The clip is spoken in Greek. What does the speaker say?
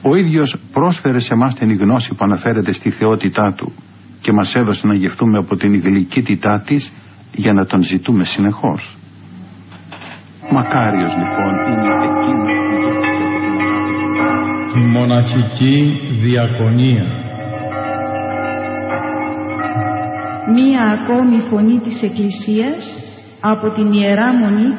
Ο ίδιος πρόσφερε σε εμάς την γνώση που αναφέρεται στη θεότητά του και μας έδωσε να γευτούμε από την γλυκύτητά της για να τον ζητούμε συνεχώς. Μακάριος λοιπόν είναι εκείνος που η μοναχική διακονία. Μία ακόμη φωνή της Εκκλησίας από την Ιερά Μονή